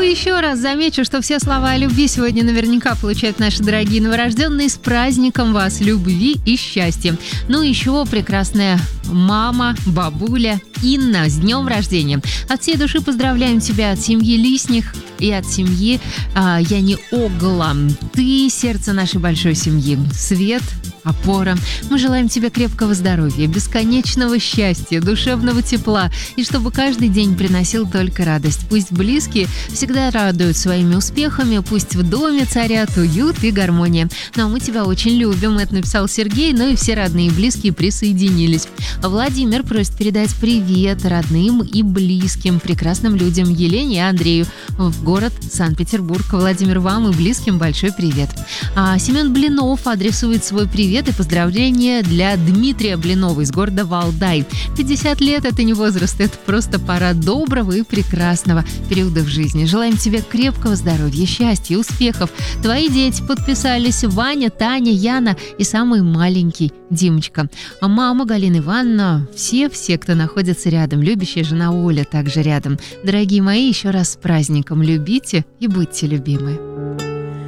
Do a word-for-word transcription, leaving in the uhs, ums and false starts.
еще раз замечу, что все слова о любви сегодня наверняка получают наши дорогие новорожденные. С праздником вас, любви и счастья. Ну, еще прекрасная мама, бабуля Инна, с днем рождения. От всей души поздравляем тебя от семьи Лисних и от семьи а, Яни Огла. Ты сердце нашей большой семьи, свет, опора. Мы желаем тебе крепкого здоровья, бесконечного счастья, душевного тепла, и чтобы каждый день приносил только радость. Пусть близкие всегда радуют своими успехами, пусть в доме царят уют и гармония. Ну а мы тебя очень любим, это написал Сергей, ну и все родные и близкие присоединились. Владимир просит передать привет родным и близким, прекрасным людям Елене и Андрею в город Санкт-Петербург. Владимир, вам и близким большой привет. А Семен Блинов адресует свой привет и поздравления для Дмитрия Блинова из города Валдай. пятьдесят лет – это не возраст, это просто пора доброго и прекрасного периода в жизни. Желаем тебе крепкого здоровья, счастья, успехов. Твои дети подписались: Ваня, Таня, Яна и самый маленький Димочка. А мама Галина Ивановна, все-все, кто находится рядом, любящая жена Оля также рядом. Дорогие мои, еще раз с праздником. Любите и будьте любимы.